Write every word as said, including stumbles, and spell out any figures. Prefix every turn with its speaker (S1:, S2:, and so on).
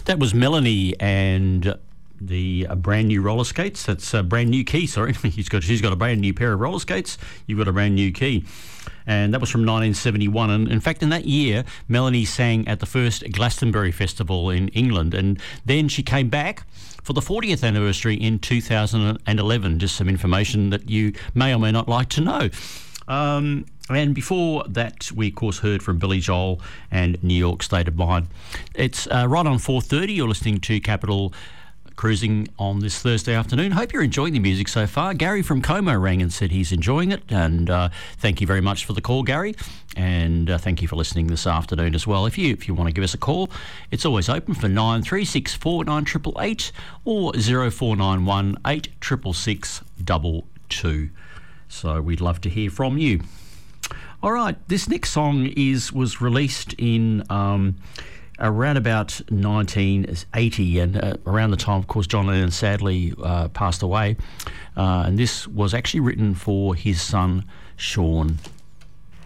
S1: That was Melanie and the uh, brand new roller skates. That's a brand new key, sorry. He's got, she's got a brand new pair of roller skates. You've got a brand new key. And that was from nineteen seventy-one. And in fact, in that year, Melanie sang at the first Glastonbury Festival in England. And then she came back for the fortieth anniversary in two thousand eleven. Just some information that you may or may not like to know. Um, and before that, we of course heard from Billy Joel and New York State of Mind. It's uh, right on four thirty. You're listening to Capital Cruising on this Thursday afternoon. Hope you're enjoying the music so far. Gary from Como rang and said he's enjoying it, and uh, thank you very much for the call, Gary, and uh, thank you for listening this afternoon as well. If you if you want to give us a call, it's always open for nine three six four nine eight eight eight or zero four nine one eight six six six double two. So we'd love to hear from you. All right, this next song is was released in um, around about nineteen eighty, and uh, around the time, of course, John Lennon sadly uh, passed away. Uh, and this was actually written for his son, Sean.